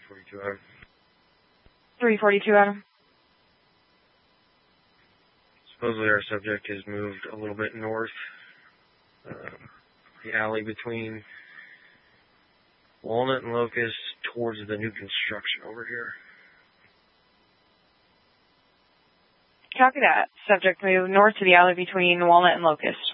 342 Adam. 342 Adam. Supposedly our subject has moved a little bit north. The alley between Walnut and Locust towards the new construction over here. Copy that. Subject moved north to the alley between Walnut and Locust.